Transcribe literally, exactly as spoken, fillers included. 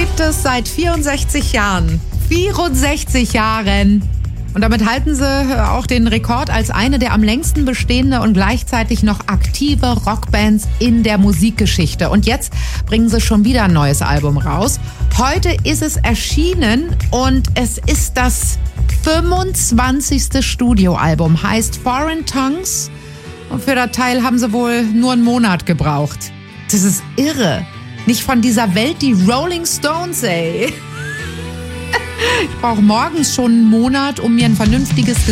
gibt es seit vierundsechzig Jahren. vierundsechzig Jahren. Und damit halten sie auch den Rekord als eine der am längsten bestehende und gleichzeitig noch aktive Rockbands in der Musikgeschichte. Und jetzt bringen sie schon wieder ein neues Album raus. Heute ist es erschienen und es ist das fünfundzwanzigste Studioalbum, heißt Foreign Tongues. Und für das Teil haben sie wohl nur einen Monat gebraucht. Das ist irre. Nicht von dieser Welt, die Rolling Stones, ey. Ich brauche morgens schon einen Monat, um mir ein vernünftiges